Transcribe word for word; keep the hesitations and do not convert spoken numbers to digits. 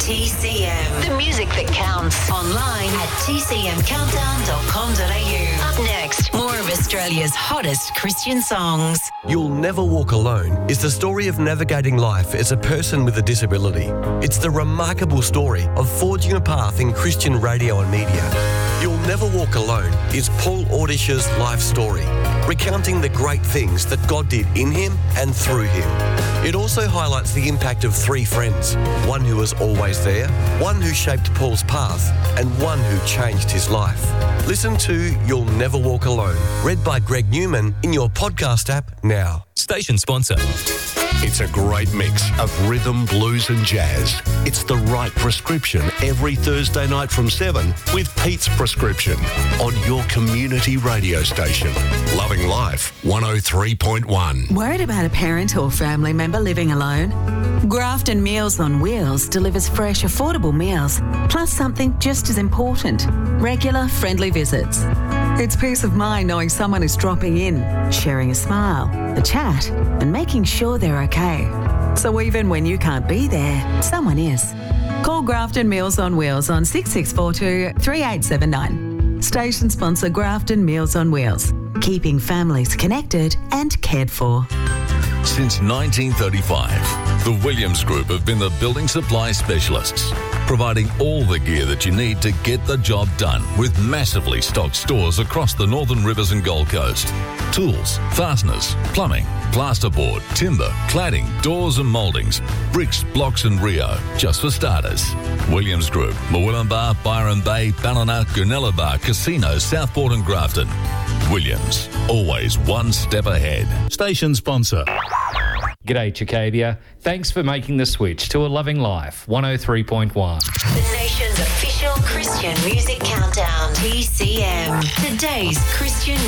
T C M. The music that counts. Online at t c m countdown dot com dot a u. Up next, more of Australia's hottest Christian songs. You'll Never Walk Alone is the story of navigating life as a person with a disability. It's the remarkable story of forging a path in Christian radio and media. You'll Never Walk Alone is Paul Ordish's life story, recounting the great things that God did in him and through him. It also highlights the impact of three friends, one who was always there, one who shaped Paul's path, and one who changed his life. Listen to You'll Never Walk Alone, read by Greg Newman in your podcast app now. Station sponsor. It's a great mix of rhythm, blues and jazz. It's the right prescription every Thursday night from seven with Pete's Prescription on your community radio station. Loving Life one oh three point one. Worried about a parent or family member living alone? Grafton Meals on Wheels delivers fresh, affordable meals, plus something just as important, regular, friendly visits. It's peace of mind knowing someone is dropping in, sharing a smile, a chat, and making sure they're okay. So even when you can't be there, someone is. Call Grafton Meals on Wheels on six six four two, three eight seven nine. Station sponsor Grafton Meals on Wheels, keeping families connected and cared for. Since nineteen thirty-five, the Williams Group have been the building supply specialists, providing all the gear that you need to get the job done with massively stocked stores across the Northern Rivers and Gold Coast. Tools, fasteners, plumbing, plasterboard, timber, cladding, doors and mouldings, bricks, blocks and Rio, just for starters. Williams Group, Murwillumbah, Byron Bay, Ballina, Goonellabah, Casino, Southport and Grafton. Williams, always one step ahead. Station sponsor. G'day Chicadia. Thanks for making the switch to A Loving Life one oh three point one. The nation's official Christian music countdown. T C M. Today's Christian